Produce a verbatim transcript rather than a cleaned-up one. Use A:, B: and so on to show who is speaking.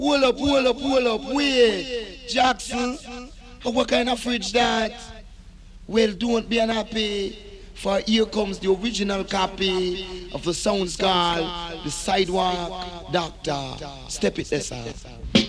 A: Hold up, hold up, hold up, wait. Jackson, what kind of fridge that? Well, don't be unhappy, for here comes the original copy of the sounds called The Sidewalk Doctor. Step it, Lessa.